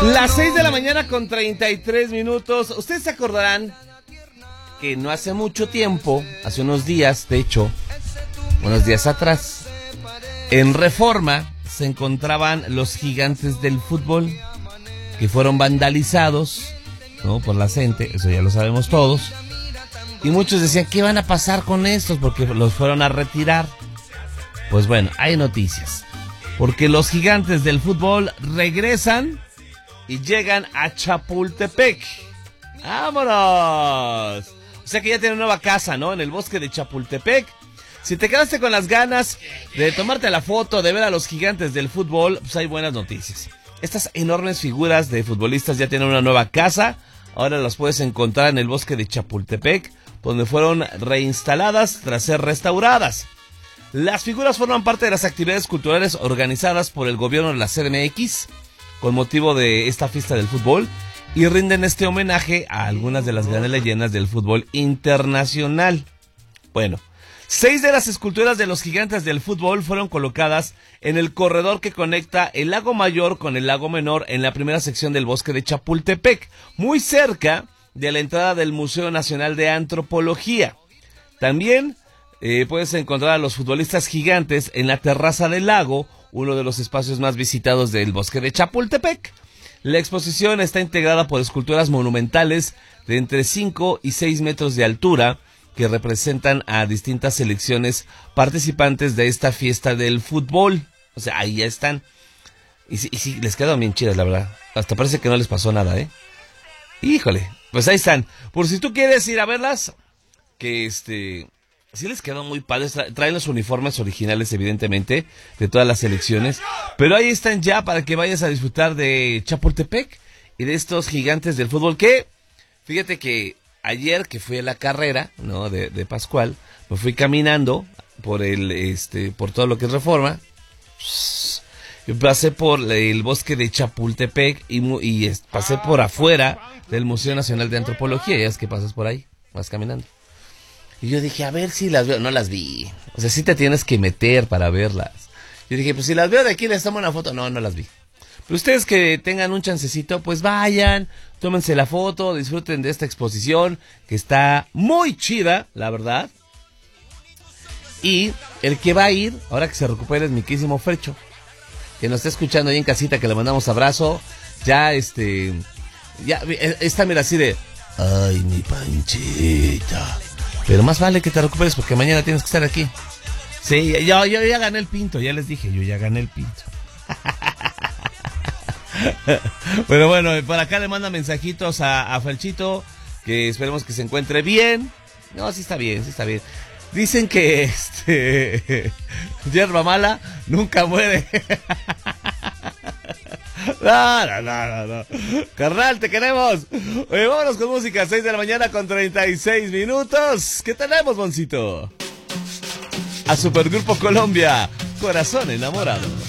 Las 6 de la mañana con 33 minutos. Ustedes se acordarán que no hace mucho tiempo, hace unos días, de hecho, unos días atrás, en Reforma se encontraban los gigantes del fútbol que fueron vandalizados, ¿no?, por la gente, eso ya lo sabemos todos. Y muchos decían, ¿qué van a pasar con estos? Porque los fueron a retirar. Pues bueno, hay noticias. Porque los gigantes del fútbol regresan y llegan a Chapultepec. ¡Vámonos! O sea que ya tienen nueva casa, ¿no? En el bosque de Chapultepec. Si te quedaste con las ganas de tomarte la foto, de ver a los gigantes del fútbol, pues hay buenas noticias. Estas enormes figuras de futbolistas ya tienen una nueva casa. Ahora las puedes encontrar en el bosque de Chapultepec, donde fueron reinstaladas tras ser restauradas. Las figuras forman parte de las actividades culturales organizadas por el gobierno de la CDMX con motivo de esta fiesta del fútbol y rinden este homenaje a algunas de las grandes leyendas del fútbol internacional. Bueno, 6 de las esculturas de los gigantes del fútbol fueron colocadas en el corredor que conecta el Lago Mayor con el Lago Menor en la primera sección del bosque de Chapultepec, muy cerca de la entrada del Museo Nacional de Antropología. También puedes encontrar a los futbolistas gigantes en la terraza del lago, uno de los espacios más visitados del bosque de Chapultepec. La exposición está integrada por esculturas monumentales de entre 5 y 6 metros de altura que representan a distintas selecciones participantes de esta fiesta del fútbol. O sea, ahí ya están. Y sí, les quedan bien chidas, la verdad. Hasta parece que no les pasó nada, ¿eh? Híjole, pues ahí están. Por si tú quieres ir a verlas, que sí les quedó muy padres, traen los uniformes originales evidentemente de todas las selecciones, pero ahí están ya para que vayas a disfrutar de Chapultepec y de estos gigantes del fútbol que, fíjate que ayer que fui a la carrera, ¿no?, de Pascual, me fui caminando por por todo lo que es Reforma, y pasé por el bosque de Chapultepec y pasé por afuera del Museo Nacional de Antropología, ya es que pasas por ahí, vas caminando. Y yo dije, a ver si las veo. No las vi. O sea, sí te tienes que meter para verlas. Yo dije, pues si las veo de aquí, les tomo una foto. No las vi. Pero ustedes que tengan un chancecito, pues vayan, tómense la foto, disfruten de esta exposición, que está muy chida, la verdad. Y el que va a ir, ahora que se recupere, es mi querísimo Fercho, que nos está escuchando ahí en casita, que le mandamos abrazo. Ya, ya está, mira, así de, ay, mi Panchita. Pero más vale que te recuperes porque mañana tienes que estar aquí. Sí, yo ya gané el pinto, ya les dije, yo ya gané el pinto. Pero bueno, por acá le manda mensajitos a Felchito, que esperemos que se encuentre bien. No, sí está bien, sí está bien. Dicen que hierba mala nunca muere. No. Carnal, te queremos. Oye, vámonos con música. 6 de la mañana con 36 minutos. ¿Qué tenemos, Moncito? A Supergrupo Colombia, Corazón Enamorado.